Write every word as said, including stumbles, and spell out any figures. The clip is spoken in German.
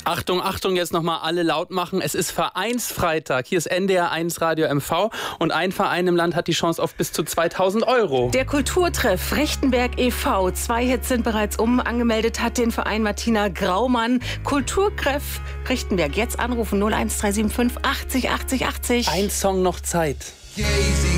Achtung, Achtung, jetzt nochmal alle laut machen. Es ist Vereinsfreitag. Hier ist N D R eins Radio M V und ein Verein im Land hat die Chance auf bis zu zweitausend Euro. Der Kulturtreff Rechtenberg e V Zwei Hits sind bereits um. Angemeldet hat den Verein Martina Graumann. Kulturtreff Rechtenberg. Jetzt anrufen null eins drei sieben fünf achtzig achtzig achtzig. Ein Song noch Zeit.